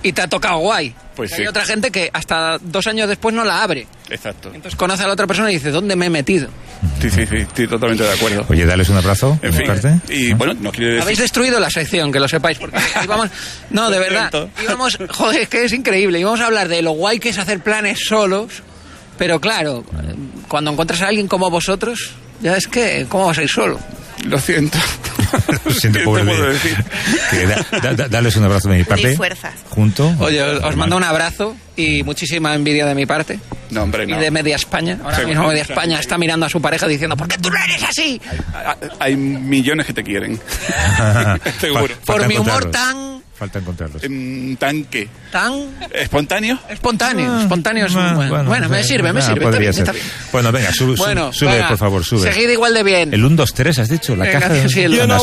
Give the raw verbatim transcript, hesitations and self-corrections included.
y te ha tocado guay. Pues y sí. Hay otra gente que hasta dos años después no la abre. Exacto. Entonces conoce a la otra persona y dice, ¿dónde me he metido? Sí, sí, sí, estoy totalmente de acuerdo. Oye, dales un abrazo. En fin, parte. y bueno, no quiere decir... Habéis destruido la sección, que lo sepáis, porque íbamos... No, de verdad, íbamos... Joder, es que es increíble. Íbamos a hablar de lo guay que es hacer planes solos, pero claro, cuando encuentras a alguien como vosotros, ya es que, ¿cómo vas a ir solo? Lo siento. Lo siento, ¿Qué pobre te puedo de- decir? que da- da- da- Dales un abrazo de mi parte. Ni fuerzas. Junto. Oye, os, os mando un abrazo y muchísima envidia de mi parte. No, hombre, no. Y de Media España. Ahora Sí, mismo Media sí, España sí. está mirando a su pareja diciendo, ¿por qué tú no eres así? Hay millones que te quieren. Seguro. Fa- Por falta mi humor encontrarlos. tan... Falta encontrarlos. Mm, ¿Tanque? tan... ¿Espontáneo? espontáneo. Espontáneo es Ah, un buen... Bueno, bueno, me sí, sirve, me ah, sirve. podría está ser. bien, está bien. Bueno, venga, sube, Bueno, sube, venga, por favor, sube. Seguid igual de bien. El uno, dos, tres, has dicho, la Venga, caja de... sí, el Una uno,